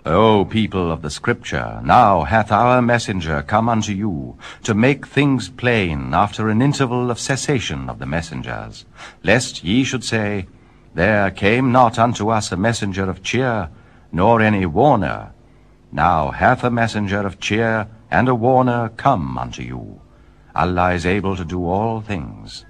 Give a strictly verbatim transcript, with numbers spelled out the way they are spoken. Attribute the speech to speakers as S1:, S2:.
S1: O people of the Scripture, now hath our messenger come unto you, to make things plain after an interval of cessation of the messengers, lest ye should say, There came not unto us a messenger of cheer, nor any warner. Now hath a messenger of cheer and a warner come unto you. Allah is able to do all things.